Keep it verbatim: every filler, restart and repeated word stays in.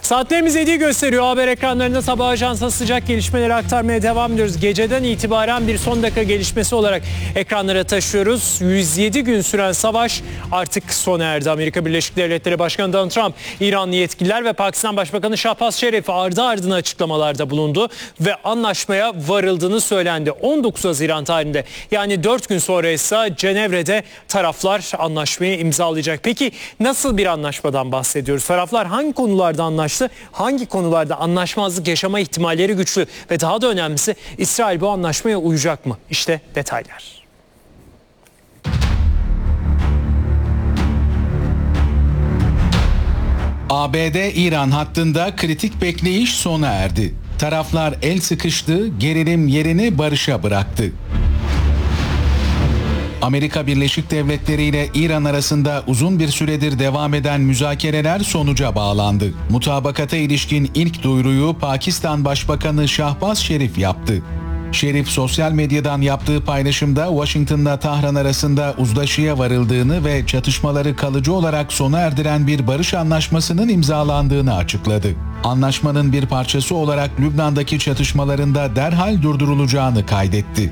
Saatlerimiz yediyi gösteriyor. Haber ekranlarında sabah ajansına sıcak gelişmeleri aktarmaya devam ediyoruz. Geceden itibaren bir son dakika gelişmesi olarak ekranlara taşıyoruz. yüz yedi gün süren savaş artık sona erdi. Amerika Birleşik Devletleri Başkanı Donald Trump, İranlı yetkililer ve Pakistan Başbakanı Şahbaz Şerif ardı ardına açıklamalarda bulundu ve anlaşmaya varıldığını söylendi. on dokuz Haziran tarihinde, yani dört gün sonra ise Cenevre'de taraflar anlaşmayı imzalayacak. Peki nasıl bir anlaşmadan bahsediyoruz? Taraflar hangi konularda anlaştı? Hangi konularda anlaşmazlık yaşama ihtimalleri güçlü ve daha da önemlisi İsrail bu anlaşmaya uyacak mı? İşte detaylar. A B D-İran hattında kritik bekleyiş sona erdi. Taraflar el sıkıştı, gerilim yerini barışa bıraktı. Amerika Birleşik Devletleri ile İran arasında uzun bir süredir devam eden müzakereler sonuca bağlandı. Mutabakata ilişkin ilk duyuruyu Pakistan Başbakanı Şahbaz Şerif yaptı. Şerif sosyal medyadan yaptığı paylaşımda Washington'la Tahran arasında uzlaşıya varıldığını ve çatışmaları kalıcı olarak sona erdiren bir barış anlaşmasının imzalandığını açıkladı. Anlaşmanın bir parçası olarak Lübnan'daki çatışmaların da derhal durdurulacağını kaydetti.